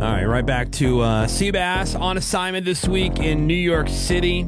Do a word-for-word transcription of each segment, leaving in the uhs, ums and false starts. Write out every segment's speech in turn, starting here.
All right, right back to uh, Seabass on assignment this week in New York City.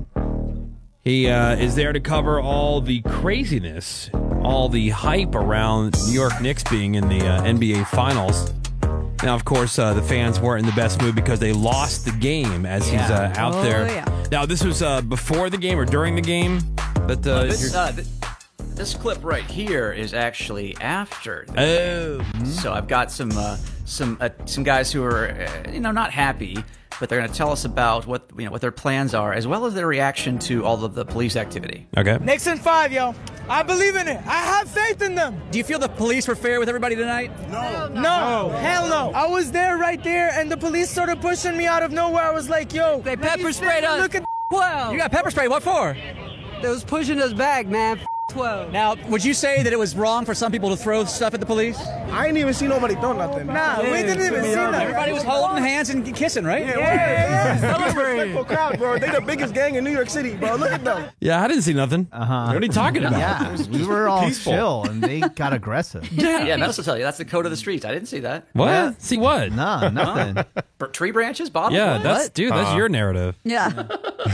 He uh, is there to cover all the craziness, all the hype around New York Knicks being in the uh, N B A Finals. Now, of course, uh, the fans weren't in the best mood because they lost the game as yeah. he's uh, out oh, there. Yeah. Now, this was uh, before the game or during the game? That uh, uh, this, uh, th- this clip right here is actually after the oh. game. So I've got some uh, some uh, some guys who are uh, you know not happy, but they're going to tell us about what you know what their plans are, as well as their reaction to all of the police activity. Okay. Knicks in five, yo. I believe in it. I have faith in them. Do you feel the police were fair with everybody tonight? No. No. no. Hell no. I was there right there, and the police started pushing me out of nowhere. I was like, yo. They pepper sprayed us. Look at twelve. You got pepper spray. What for? They was pushing us back, man. twelve. Now, would you say that it was wrong for some people to throw stuff at the police? I ain't even see nobody throw nothing. Nah, yeah, we didn't even see nothing. Everybody was holding hands and kissing, right? Yeah, yeah, yeah. Respectful crowd, bro. They the biggest gang in New York City, bro. Look at them. Yeah, I didn't see nothing. Uh-huh. What are you talking about? Yeah, we were all Peaceful. chill, and they got aggressive. Yeah, yeah. That's to tell you, that's the code of the streets. I didn't see that. What? Yeah. See what? No, nothing. For tree branches, bottles. Yeah, what? that's dude. That's Uh-huh. your narrative. Yeah.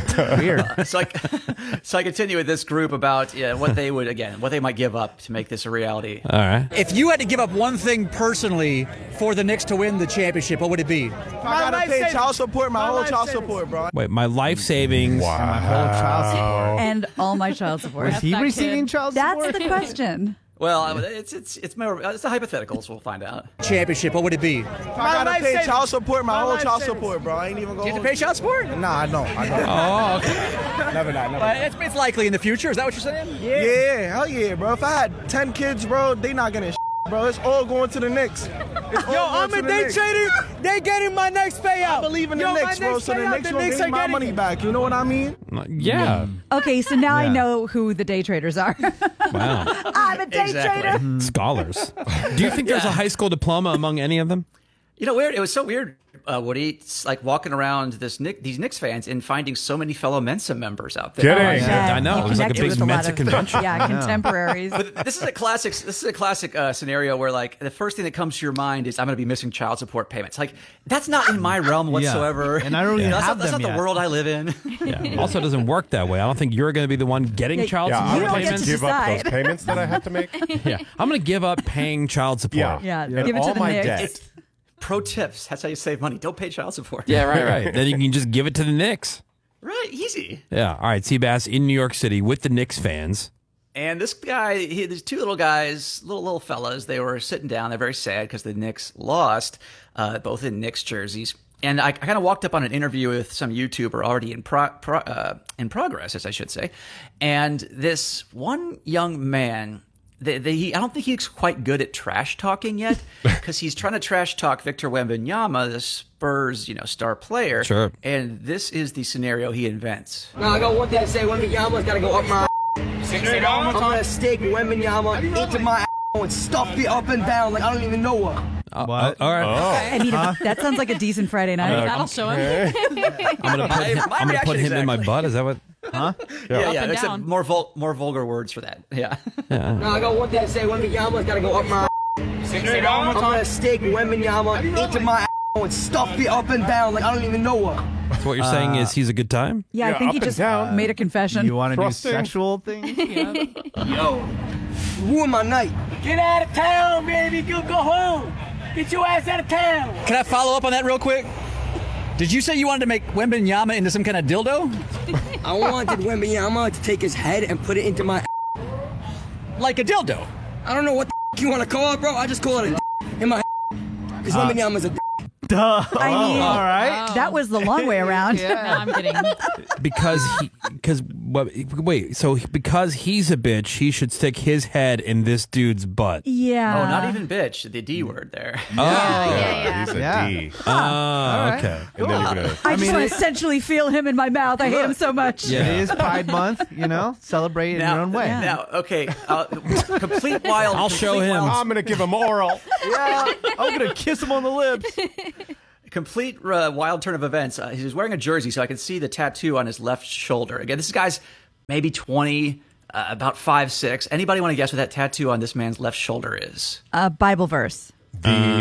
Weird. So I, so I continue with this group about yeah, what they would again, what they might give up to make this a reality. All right. If you had to give up one thing personally for the Knicks to win the championship, what would it be? I gotta pay child support, my, my whole child savings. support, bro. Wait, my life savings. Wow. My whole child support. And all my child support. Was he receiving child support? That's the question. Well, it's it's it's more it's the hypotheticals. We'll find out. Championship, what would it be? I gotta pay child support, my, my whole child savings. support, bro. I ain't even going. You have to pay child support? Nah, I don't. I don't. Oh, okay. Never not. Never. But it's, it's likely in the future. Is that what you're saying? Yeah. Yeah, hell yeah, bro. If I had ten kids, bro, they not getting. Bro, it's all going to the Knicks. Yo, I'm a day trader. They getting my next payout. I believe in the Yo, Knicks, bro. So the Knicks will get my money it. back. You know what I mean? Yeah. Okay, so now yeah. I know who the day traders are. Wow. I'm a day exactly. trader. Scholars. Do you think there's Yeah. a high school diploma among any of them? You know, weird. It was so weird, uh, Woody. It's like walking around this Nick, these Knicks fans and finding so many fellow Mensa members out there. Kidding. Oh, yeah. I know. You It was like a connected big with a lot Mensa of- convention. Yeah, contemporaries. But this is a classic. This is a classic uh, scenario where, like, the first thing that comes to your mind is, "I'm going to be missing child support payments." Like, that's not in my realm whatsoever. And I don't You even know, that's have not, that's them not the yet. world I live in. Yeah. Also, it doesn't work that way. I don't think you're going to be the one getting Yeah, child yeah, support you don't get payments. to Give up decide. those payments that I have to make. Yeah, I'm going to give up paying child support. Yeah. Yeah, And give it to all the my Knicks. debt. It's pro tips. That's how you save money. Don't pay child support. Yeah, right, right. Then you can just give it to the Knicks. Right. Easy. Yeah. All right, Seabass in New York City with the Knicks fans. And this guy, he, these two little guys, little little fellas, they were sitting down. They're very sad because the Knicks lost, uh, both in Knicks jerseys. And I, I kind of walked up on an interview with some YouTuber already in pro, pro, uh, in progress, as I should say. And this one young man, they, they, he, I don't think he's quite good at trash talking yet, because he's trying to trash talk Victor Wembanyama, the Spurs, you know, star player. Sure. And this is the scenario he invents. Now I got one thing to say. Wembanyama's got to go up my. I'm gonna stick Wembanyama into my and stuff it up and down like I don't even know what. Uh, What? uh, all right. I mean, if- that sounds like a decent Friday night. Uh, That'll show him. I'm going to put, My- him, my I'm gonna put reaction him in my exactly. butt. Is that what? Huh? Yeah, Yeah. yeah. and Except down. more vul- more vulgar words for that. Yeah. Now I got one thing to say. Wembanyama's got to go up my. I'm gonna stick Wembanyama into my and stuff it up and down like I don't even know what. So what you're saying is he's a good time? Yeah, I Yeah, think up he and just down. made a confession. You want to do Thrusting. sexual things? Yo, ruin my night. Get out of town, baby. Go go home. Get your ass out of town. Can I follow up on that real quick? Did you say you wanted to make Wembanyama into some kind of dildo? I wanted Wembanyama to take his head and put it into my. Like a dildo? I don't know what the you want to call it, bro. I just call it a in my. Because Wembanyama's a. Duh. I mean, All right. that was the long way around. No, I'm kidding. Because he, because wait, so because he's a bitch, he should stick his head in this dude's butt. Yeah. Oh, not even bitch. The D word there. Oh, yeah, He's a Yeah. D. oh, okay. And then you're gonna. I just mean, want it- to essentially feel him in my mouth. I hate him so much. Yeah. It is Pride Month, you know? Celebrate in Now, your own way. now, okay, uh, complete wild. I'll show complete him. Wild, I'm gonna give him oral. Yeah, I'm going to kiss him on the lips. complete uh, wild turn of events. Uh, he was wearing a jersey, so I could see the tattoo on his left shoulder. Again, this guy's maybe twenty, uh, about five six. Anybody want to guess what that tattoo on this man's left shoulder is? A Bible verse. The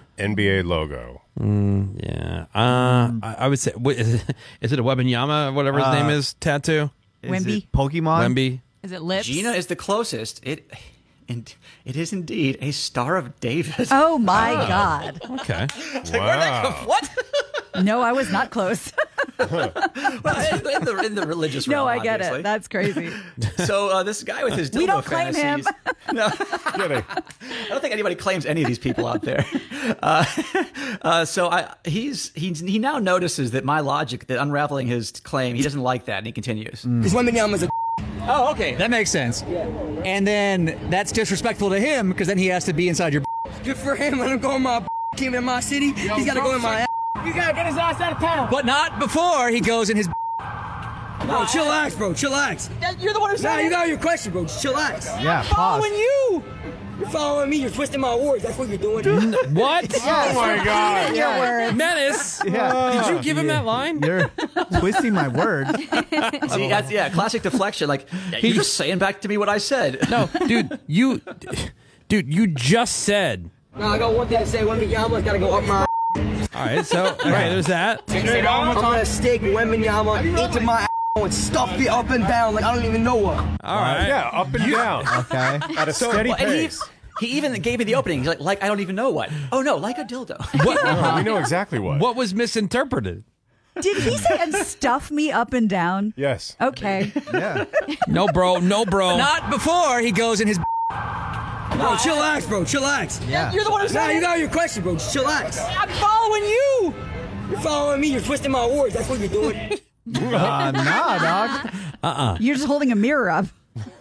N B A logo. Mm, yeah. Uh, I, I would say, what, is, it, is it a Wembanyama, whatever his Uh, name is, tattoo? Is Wemby? it Pokemon? Wemby? Is it lips? Gina is the closest. It, and it is indeed a Star of David. Oh my God! Okay. Wow. What? No, I was not close. Well, in, the, in the religious realm, No, I get obviously. it. That's crazy. So uh, this guy with his dildo We don't claim him. fantasies. No, Kidding. I don't think anybody claims any of these people out there. Uh, uh, so I, he's he's he now notices that my logic, that unraveling his claim, he doesn't like that, and he continues. This Wembanyama's a Oh, okay. That makes sense. Yeah. And then that's disrespectful to him because then he has to be inside your. good for him. Let him go in my came in my city. He's got to go in my. You gotta get his ass out of town. But not before he goes in his. Bro, chillax, bro. Chillax. You're the one who said Nah, it. you got your question, bro. Just chillax. Yeah, pause. you. You're following me. You're twisting my words. That's what you're doing. What? Oh my God. Your words. Menace? Yeah. Did you give him that line? You're twisting my words. See, that's, yeah, classic deflection. Like, yeah, you're just saying back to me what I said. No, dude, you, dude, you just said. No, I got one thing to say. Wembanyama's got to go up my. All right, so okay, there's that. I'm gonna stick Wembanyama into my and stuff it up and down like I don't even know what. All right, Yeah, up and down. Okay. At a steady Well, and he, pace. he even gave me the opening. He's like, like, I don't even know what. Oh, no, like a dildo. Oh, we know exactly what. What was misinterpreted? Did he say and stuff me up and down? Yes. Okay. Yeah. No, bro, no, bro. Not before he goes in his. Bro, chillax, bro. Chillax. Yeah. You're the one who Nah, said you it. got your question, bro. Just chillax. I'm following you. You're following me. You're twisting my words. That's what you're doing. Uh, nah, dog. You're just holding a mirror up.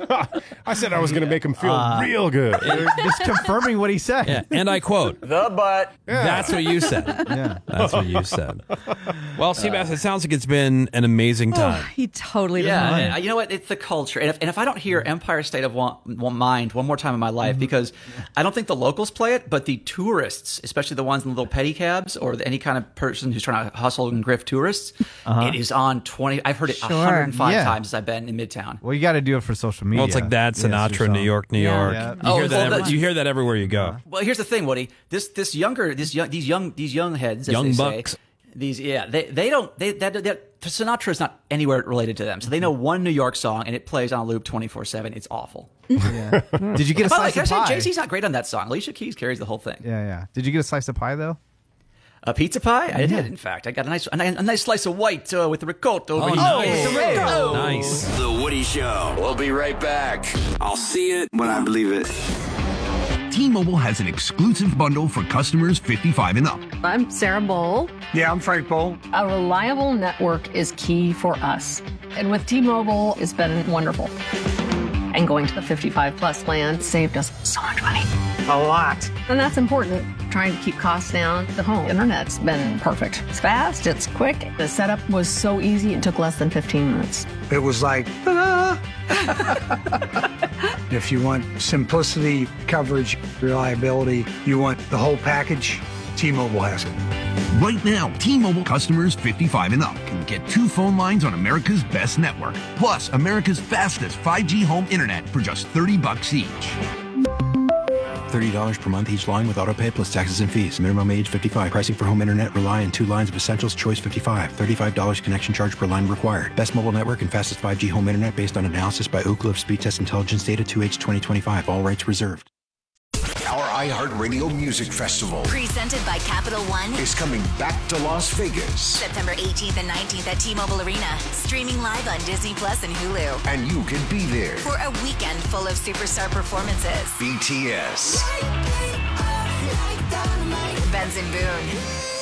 I said I was going to make him feel real good. You're just confirming what he said. Yeah, and I quote. The butt. That's what you said. Yeah. That's what you said. Well, Seabass, it sounds like it's been an amazing time. He totally doesn't Yeah, want and, uh, you know what? It's the culture. And if, and if I don't hear Empire State of Wa- Wa- Mind one more time in my life, because I don't think the locals play it, but the tourists, especially the ones in the little pedicabs or the, any kind of person who's trying to hustle and grift tourists, it is on twenty. I've heard it Sure. one hundred five Yeah. times as I've been in Midtown. Well, you got to do it for social media. Well, it's like that, Yeah, it's your Sinatra, song. New York, New Yeah. York. Yeah. You, Oh, hear that well, every, that's- you hear that everywhere you go. Well, here's the thing, Woody. This this younger this young these young these young heads, as Young they bucks. say, these yeah they they don't they that, that Sinatra is not anywhere related to them, so they know one New York song and it plays on a loop twenty-four seven. It's awful. Yeah. Did you get a By the way, slice can I of say pie? Jay Z's not great on that song? Alicia Keys carries the whole thing. Yeah, yeah. Did you get a slice of pie though? A pizza pie? I did, in fact. I got a nice a, nice- a nice slice of white uh, with the ricotta over Oh, here. nice. Oh, Nice. The Woody Show. We'll be right back. I'll see it when I believe it. T-Mobile has an exclusive bundle for customers fifty-five and up. I'm Sarah Bowl. Yeah, I'm Frank Bowl. A reliable network is key for us. And with T-Mobile, it's been wonderful. And going to the fifty-five plus plan saved us so much money. A lot. And that's important. Trying to keep costs down. The home internet's been perfect. It's fast, it's quick. The setup was so easy, it took less than fifteen minutes. It was like, ta-da! If you want simplicity, coverage, reliability, you want the whole package, T-Mobile has it. Right now, T-Mobile customers fifty-five and up can get two phone lines on America's best network, plus America's fastest five G home internet for just thirty bucks each. thirty dollars per month each line with autopay plus taxes and fees. Minimum age fifty-five. Pricing for home internet rely on two lines of Essentials Choice fifty-five. thirty-five dollars connection charge per line required. Best mobile network and fastest five G home internet based on analysis by Ookla of Speed Test Intelligence Data two H twenty twenty-five. All rights reserved. Our iHeartRadio Music Festival Presented by Capital One is coming back to Las Vegas. September eighteenth and nineteenth at T-Mobile Arena. Streaming live on Disney Plus and Hulu. And you can be there. For a weekend full of superstar performances. B T S. Benson Boone.